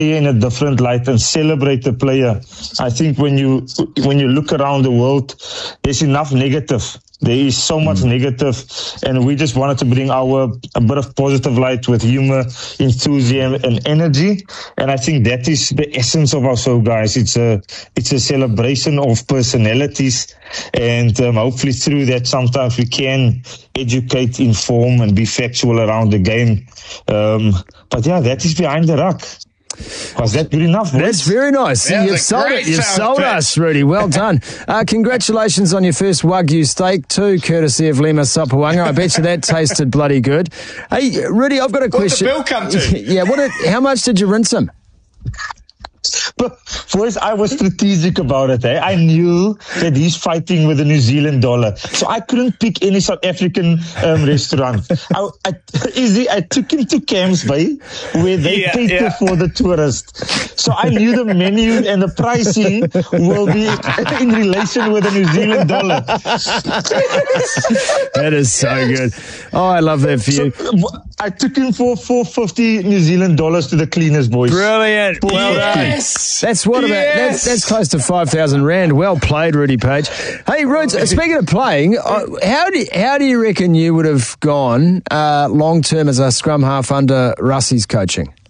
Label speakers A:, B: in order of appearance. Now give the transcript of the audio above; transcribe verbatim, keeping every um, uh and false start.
A: in a different light and celebrate the player. I think when you when you look around the world, there's enough negative. There is so much mm. negative, and we just wanted to bring our a bit of positive light with humor, enthusiasm, and energy. And I think that is the essence of our show, guys. It's a it's a celebration of personalities, and um, hopefully through that, sometimes we can educate, inform, and be factual around the game. Um, but yeah, that is Behind the Ruck. Was that good enough? Boys?
B: That's very nice.
C: That
B: You've sold it. You've sold
C: pitch.
B: us, Rudy. Well done. Uh, congratulations on your first Wagyu steak, too, courtesy of Lima Sopoaga. I bet you that tasted bloody good. Hey, Rudy, I've got a question.
C: What did the bill come to?
B: yeah, what did, how much did you rinse him?
A: But first, I was strategic about it. Eh? I knew that he's fighting with the New Zealand dollar, so I couldn't pick any South African um, restaurant. I, I, easy, I took him to Camps Bay, where they
C: yeah,
A: cater
C: yeah.
A: for the tourists. So I knew the menu and the pricing will be in relation with the New Zealand dollar.
B: That is so good. Oh, I love that for you.
A: So, I took him for four hundred fifty New Zealand dollars to the cleaners, boys.
B: Brilliant. Well done.
C: Yes.
B: That's what about
C: Yes.
B: that's, that's close to five thousand rand. Well played, Rudy Page. Hey, Roots, speaking of playing, uh, how do how do you reckon you would have gone uh, long term as a scrum half under Russie's coaching?